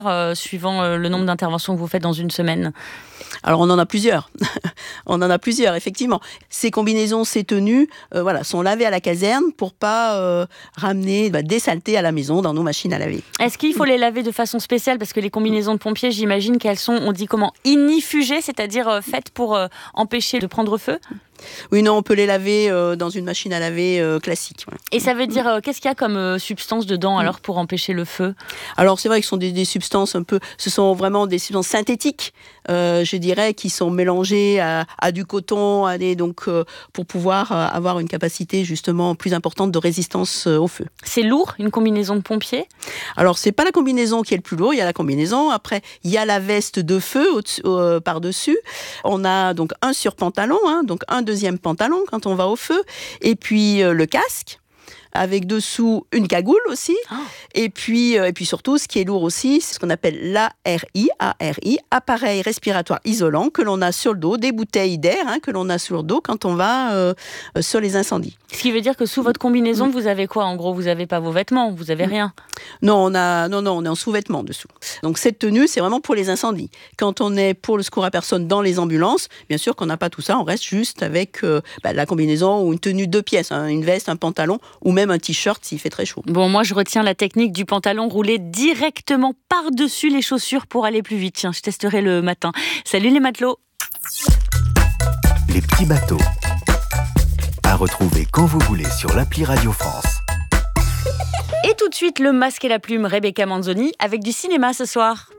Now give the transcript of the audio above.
suivant le nombre d'interventions que vous faites dans une semaine? Alors on en a plusieurs. On en a plusieurs, effectivement. Ces combinaisons, ces tenues, sont lavées à la caserne pour pas ramener des saletés à la maison dans nos machines à laver. Est-ce qu'il faut les laver de façon spéciale? Parce que les combinaisons de pompiers, j'imagine qu'elles sont, on dit comment, inifugées, c'est-à-dire faites pour empêcher de prendre feu? Oui, non, on peut les laver dans une machine à laver classique. Ouais. Et ça veut dire, qu'est-ce qu'il y a comme substance dedans alors pour empêcher le feu? Alors c'est vrai que ce sont des substances ce sont vraiment des substances synthétiques, je dirais, qui sont mélangées à du coton, pour pouvoir avoir une capacité justement plus importante de résistance au feu. C'est lourd, une combinaison de pompier? Alors c'est pas la combinaison qui est le plus lourd, il y a la combinaison, après il y a la veste de feu par-dessus. On a donc un surpantalon, donc un deuxième pantalon quand on va au feu, et puis le casque, avec dessous une cagoule aussi, et puis surtout, ce qui est lourd aussi, c'est ce qu'on appelle l'ARI, appareil respiratoire isolant que l'on a sur le dos, des bouteilles d'air que l'on a sur le dos quand on va sur les incendies. Ce qui veut dire que sous votre combinaison, vous avez quoi? En gros, vous n'avez pas vos vêtements, vous avez rien? Non, on est en sous-vêtements dessous. Donc cette tenue, c'est vraiment pour les incendies. Quand on est pour le secours à personne dans les ambulances, bien sûr qu'on n'a pas tout ça, on reste juste avec la combinaison ou une tenue 2 pièces, une veste, un pantalon ou même un t-shirt s'il fait très chaud. Bon, moi je retiens la technique du pantalon roulé directement par-dessus les chaussures pour aller plus vite. Tiens, je testerai le matin. Salut les matelots. Les petits bateaux. À retrouver quand vous voulez sur l'appli Radio France. Et tout de suite, le masque et la plume, Rebecca Manzoni, avec du cinéma ce soir.